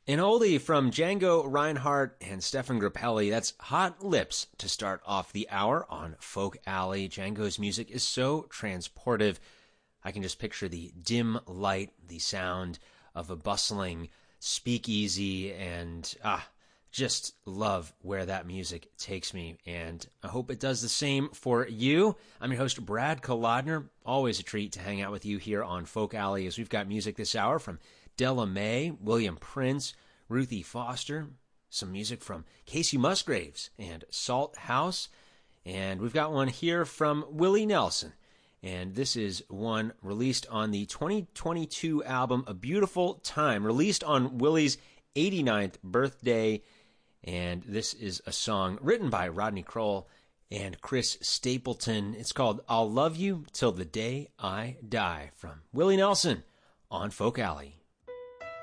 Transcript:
An oldie from Django Reinhardt and Stefan Grappelli. That's Hot Lips to start off the hour on Folk Alley. Django's music is so transportive. I can just picture the dim light, the sound of a bustling speakeasy, and just love where that music takes me. And I hope it does the same for you. I'm your host, Brad Kolodner. Always a treat to hang out with you here on Folk Alley as we've got music this hour from Della Mae, William Prince, Ruthie Foster, some music from Casey Musgraves and Salt House, and we've got one here from Willie Nelson, and this is one released on the 2022 album A Beautiful Time, released on Willie's 89th birthday, and this is a song written by Rodney Crowell and Chris Stapleton. It's called I'll Love You Till the Day I Die from Willie Nelson on Folk Alley.